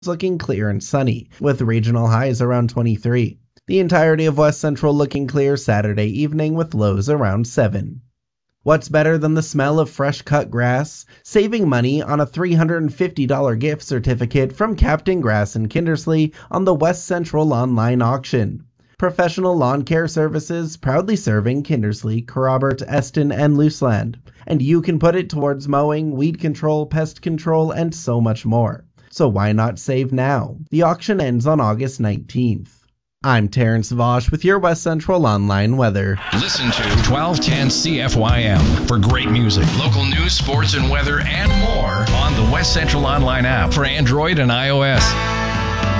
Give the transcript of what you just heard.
looking clear and sunny, with regional highs around 23. The entirety of West Central looking clear Saturday evening with lows around 7. What's better than the smell of fresh cut grass? Saving money on a $350 gift certificate from Captain Grass in Kindersley on the West Central online auction. Professional lawn care services proudly serving Kindersley, Kerrobert, Eston, and Luseland. And you can put it towards mowing, weed control, pest control, and so much more. So why not save now? The auction ends on August 19th. I'm Terrence Vosh with your West Central Online weather. Listen to 1210 CFYM for great music, local news, sports, and weather, and more on the West Central Online app for Android and iOS.